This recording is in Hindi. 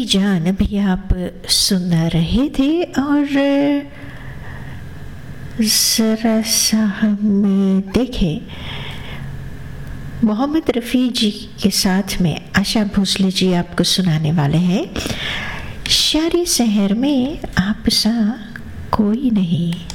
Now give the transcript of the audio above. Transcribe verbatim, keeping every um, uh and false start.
जान भी आप सुन रहे थे और ज़रा सा हम देखें, मोहम्मद रफ़ी जी के साथ में आशा भोसले जी आपको सुनाने वाले हैं शायरी शहर में आप सा कोई नहीं।